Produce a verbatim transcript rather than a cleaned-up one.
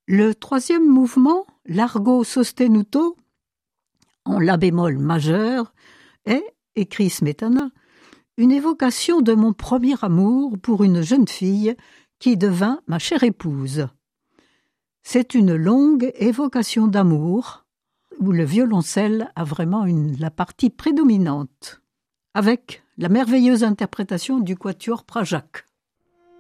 Le troisième mouvement, Largo sostenuto, en la bémol majeur, est, écrit Smetana, une évocation de mon premier amour pour une jeune fille qui devint ma chère épouse. C'est une longue évocation d'amour où le violoncelle a vraiment une, la partie prédominante, avec la merveilleuse interprétation du quatuor Prajac.